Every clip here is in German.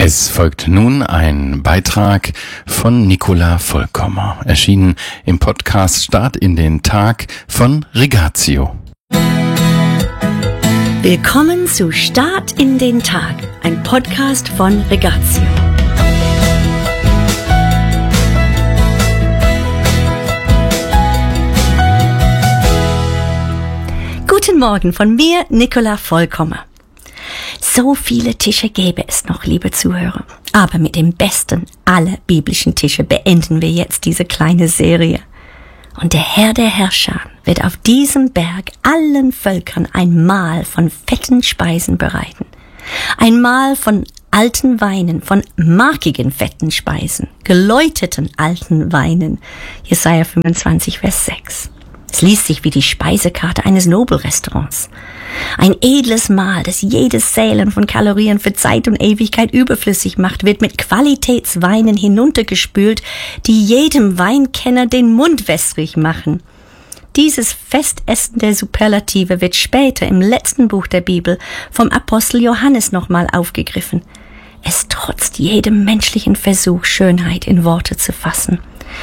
Es folgt nun ein Beitrag von Nicola Vollkommer, erschienen im Podcast Start in den Tag von Rigatio. Willkommen zu Start in den Tag, ein Podcast von Rigatio. Guten Morgen von mir, Nicola Vollkommer. So viele Tische gäbe es noch, liebe Zuhörer. Aber mit dem besten aller biblischen Tische beenden wir jetzt diese kleine Serie. Und der Herr der Herrscher wird auf diesem Berg allen Völkern ein Mahl von fetten Speisen bereiten. Ein Mahl von alten Weinen, von markigen fetten Speisen, geläuteten alten Weinen. Jesaja 25, Vers 6. Es liest sich wie die Speisekarte eines Nobelrestaurants. Ein edles Mahl, das jedes Zählen von Kalorien für Zeit und Ewigkeit überflüssig macht, wird mit Qualitätsweinen hinuntergespült, die jedem Weinkenner den Mund wässrig machen. Dieses Festessen der Superlative wird später im letzten Buch der Bibel vom Apostel Johannes nochmal aufgegriffen. Es trotzt jedem menschlichen Versuch, Schönheit in Worte zu fassen.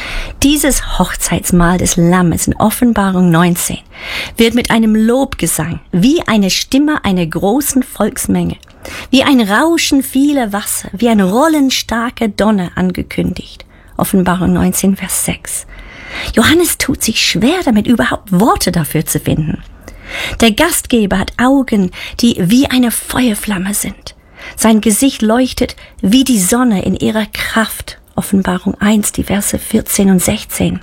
Dieses Hochzeitsmahl des Lammes in Offenbarung 19 wird mit einem Lobgesang, wie eine Stimme einer großen Volksmenge, wie ein Rauschen vieler Wasser, wie ein Rollen starker Donner angekündigt. Offenbarung 19, Vers 6. Johannes tut sich schwer damit, überhaupt Worte dafür zu finden. Der Gastgeber hat Augen, die wie eine Feuerflamme sind. Sein Gesicht leuchtet wie die Sonne in ihrer Kraft. Offenbarung 1, die Verse 14 und 16.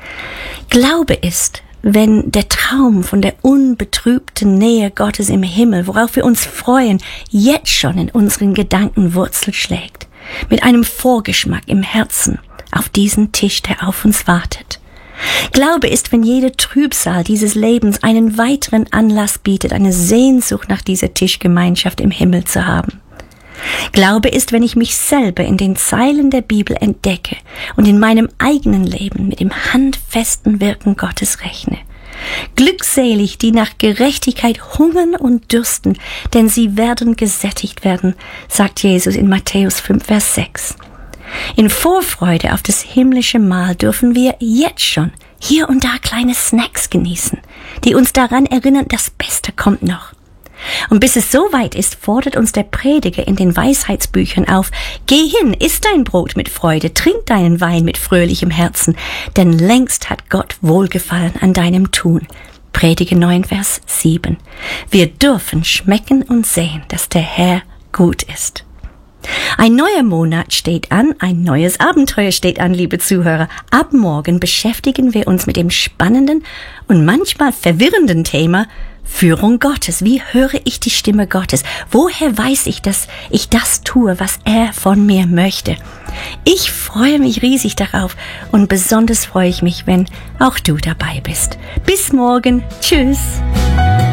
Glaube ist, wenn der Traum von der unbetrübten Nähe Gottes im Himmel, worauf wir uns freuen, jetzt schon in unseren Gedanken Wurzel schlägt, mit einem Vorgeschmack im Herzen auf diesen Tisch, der auf uns wartet. Glaube ist, wenn jede Trübsal dieses Lebens einen weiteren Anlass bietet, eine Sehnsucht nach dieser Tischgemeinschaft im Himmel zu haben. Glaube ist, wenn ich mich selber in den Zeilen der Bibel entdecke und in meinem eigenen Leben mit dem handfesten Wirken Gottes rechne. Glückselig, die nach Gerechtigkeit hungern und dürsten, denn sie werden gesättigt werden, sagt Jesus in Matthäus 5, Vers 6. In Vorfreude auf das himmlische Mahl dürfen wir jetzt schon hier und da kleine Snacks genießen, die uns daran erinnern, das Beste kommt noch. Und bis es soweit ist, fordert uns der Prediger in den Weisheitsbüchern auf: Geh hin, iss dein Brot mit Freude, trink deinen Wein mit fröhlichem Herzen, denn längst hat Gott Wohlgefallen an deinem Tun. Prediger 9, Vers 7. Wir dürfen schmecken und sehen, dass der Herr gut ist. Ein neuer Monat steht an, ein neues Abenteuer steht an, liebe Zuhörer. Ab morgen beschäftigen wir uns mit dem spannenden und manchmal verwirrenden Thema Führung Gottes. Wie höre ich die Stimme Gottes? Woher weiß ich, dass ich das tue, was er von mir möchte? Ich freue mich riesig darauf und besonders freue ich mich, wenn auch du dabei bist. Bis morgen. Tschüss.